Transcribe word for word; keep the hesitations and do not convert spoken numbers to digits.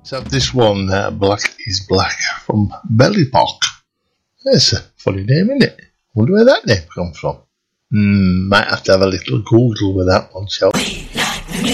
So this one, uh, Black is Black from Bellypock. That's a funny name, isn't it? Wonder where that name comes from. Hmm, might have to have a little Google with that one, shall we?